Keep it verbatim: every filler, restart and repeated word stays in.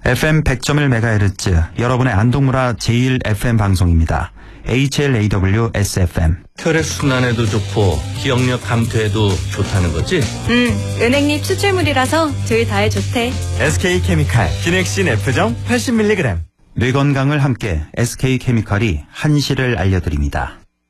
에프엠 백 점 일 메가헤르츠 여러분의 안동문화 제일 에프엠 방송입니다. 에이치엘에이더블유에스에프엠. 혈액순환에도 좋고 기억력 감퇴에도 좋다는 거지? 응, 은행잎 추출물이라서 둘 다에 좋대. 에스케이케미칼 기넥신 F정 팔십 밀리그램. 뇌 건강을 함께 에스케이케미칼이 한시를 알려드립니다.